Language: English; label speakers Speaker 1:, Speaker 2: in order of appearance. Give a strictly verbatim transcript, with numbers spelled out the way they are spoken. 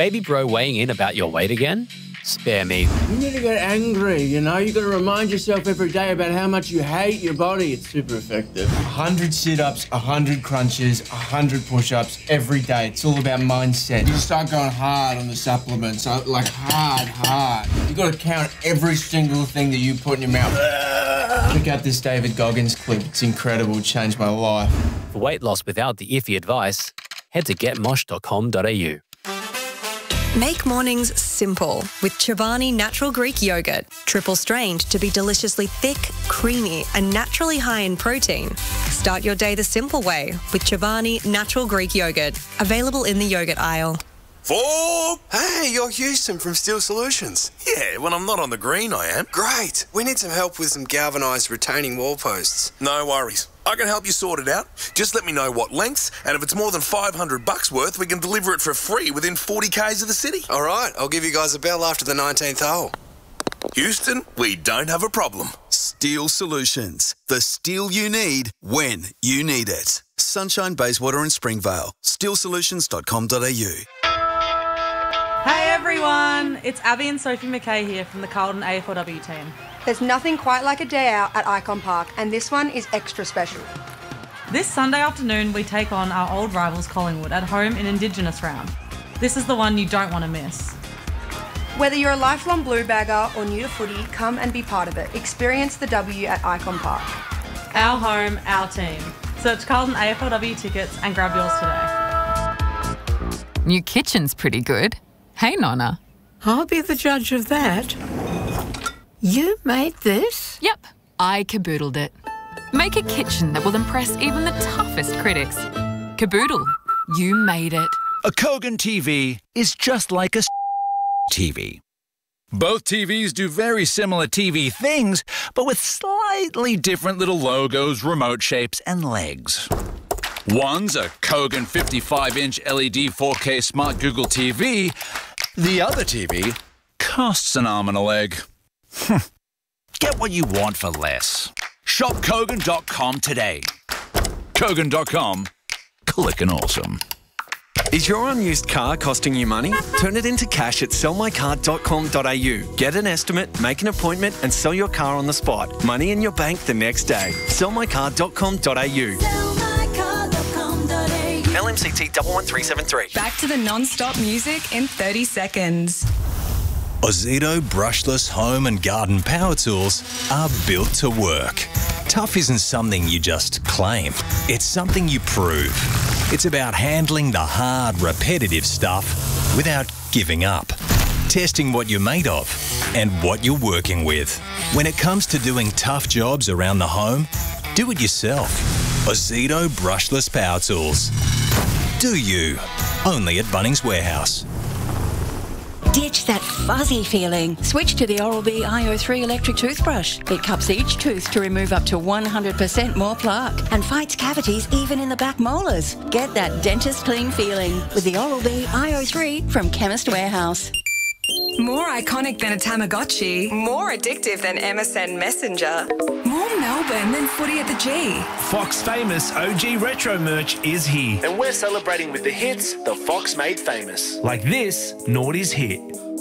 Speaker 1: Baby bro weighing in about your weight again? Spare me.
Speaker 2: You need to get angry, you know? You got to remind yourself every day about how much you hate your body. It's super effective.
Speaker 3: one hundred sit-ups, one hundred crunches, one hundred push-ups every day. It's all about mindset. You start going hard on the supplements, like hard, hard. You got to count every single thing that you put in your mouth. Check out this David Goggins clip. It's incredible. It changed my life.
Speaker 1: For weight loss without the iffy advice, head to get mosh dot com dot a u.
Speaker 4: Make mornings simple with Chobani Natural Greek Yogurt. Triple strained to be deliciously thick, creamy and naturally high in protein. Start your day the simple way with Chobani Natural Greek Yogurt. Available in the yogurt aisle.
Speaker 5: Four! Hey, you're Houston from Steel Solutions. Yeah, when I'm not on the green, I am. Great. We need some help with some galvanised retaining wall posts. No worries. I can help you sort it out. Just let me know what lengths, and if it's more than five hundred bucks worth, we can deliver it for free within forty kays of the city. All right, I'll give you guys a bell after the nineteenth hole. Houston, we don't have a problem.
Speaker 6: Steel Solutions. The steel you need when you need it. Sunshine, Bayswater and Springvale. steel solutions dot com dot a u.
Speaker 7: Hey everyone, it's Abby and Sophie McKay here from the Carlton A F L W team.
Speaker 8: There's nothing quite like a day out at Icon Park, and this one is extra special.
Speaker 7: This Sunday afternoon, we take on our old rivals Collingwood at home in Indigenous round. This is the one you don't want to miss.
Speaker 8: Whether you're a lifelong blue bagger or new to footy, come and be part of it. Experience the W at Icon Park.
Speaker 7: Our home, our team. Search Carlton A F L W tickets and grab yours today.
Speaker 9: New kitchen's pretty good. Hey, Nonna.
Speaker 10: I'll be the judge of that. You made this?
Speaker 9: Yep, I caboodled it. Make a kitchen that will impress even the toughest critics. Caboodle, you made it.
Speaker 11: A Kogan T V is just like a T V. Both T Vs do very similar T V things, but with slightly different little logos, remote shapes, and legs. One's a Kogan fifty-five inch L E D four K Smart Google T V. The other T V costs an arm and a leg. Get what you want for less. Shop Kogan dot com today. Kogan dot com. Clickin' awesome.
Speaker 12: Is your unused car costing you money? Turn it into cash at sell my car dot com dot a u. Get an estimate, make an appointment and sell your car on the spot. Money in your bank the next day. sell my car dot com dot a u. L M C T one one three seven three.
Speaker 4: Back to the non-stop music in thirty seconds.
Speaker 13: Ozito brushless home and garden power tools are built to work. Tough isn't something you just claim. It's something you prove. It's about handling the hard, repetitive stuff without giving up. Testing what you're made of and what you're working with. When it comes to doing tough jobs around the home, do it yourself. Ozito brushless power tools. Do you? Only at Bunnings Warehouse.
Speaker 14: Ditch that fuzzy feeling. Switch to the Oral-B I O three electric toothbrush. It cups each tooth to remove up to one hundred percent more plaque and fights cavities even in the back molars. Get that dentist clean feeling with the Oral-B I O three from Chemist Warehouse.
Speaker 4: More iconic than a Tamagotchi. More addictive than M S N Messenger. More Melbourne than footy at the G.
Speaker 15: Fox Famous O G Retro merch is here.
Speaker 16: And we're celebrating with the hits the Fox made famous.
Speaker 15: Like this Naughty's hit.